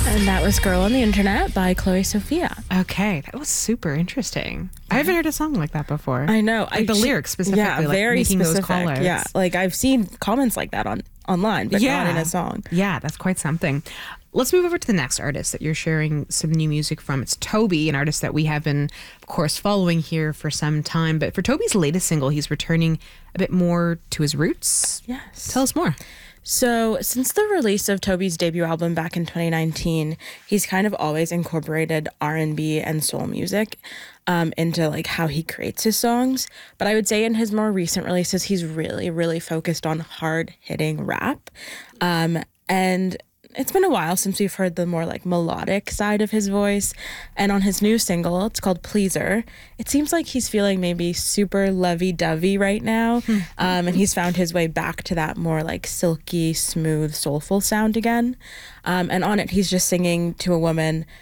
And that was Girl on the Internet by Chloe Sophia. Okay, that was super interesting. I haven't heard a song like that before. I know. Like the lyrics specifically, yeah, like very making specific. those call outs. Yeah, like I've seen comments like that online, but not in a song. Yeah, that's quite something. Let's move over to the next artist that you're sharing some new music from. It's Toby, an artist that we have been, of course, following here for some time. But for Toby's latest single, he's returning a bit more to his roots. Yes. Tell us more. So since the release of Toby's debut album back in 2019, he's kind of always incorporated R&B and soul music into like how he creates his songs. But I would say in his more recent releases, he's really, really focused on hard-hitting rap. And it's been a while since we've heard the more like melodic side of his voice. And on his new single, it's called Pleaser, it seems like he's feeling maybe super lovey-dovey right now. And he's found his way back to that more like silky, smooth, soulful sound again. And on it, he's just singing to a woman